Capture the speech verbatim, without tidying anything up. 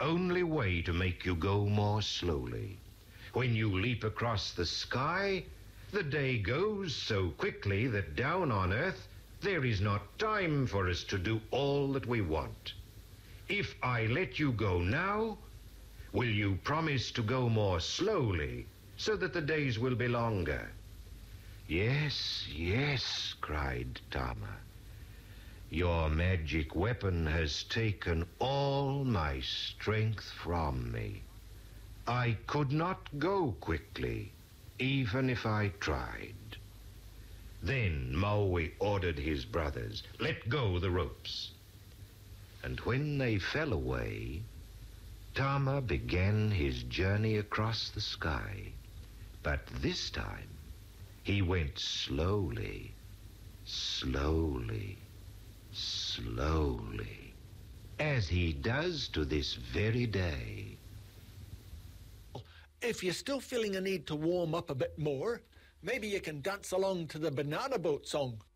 only way to make you go more slowly. When you leap across the sky, the day goes so quickly that down on earth there is not time for us to do all that we want. If I let you go now, will you promise to go more slowly so that the days will be longer? Yes, yes, cried Tama. Your magic weapon has taken all my strength from me. I could not go quickly, even if I tried. Then Maui ordered his brothers, let go the ropes. And when they fell away, Tama began his journey across the sky. But this time, he went slowly, slowly, slowly, as he does to this very day. If you're still feeling a need to warm up a bit more, maybe you can dance along to the Banana Boat song.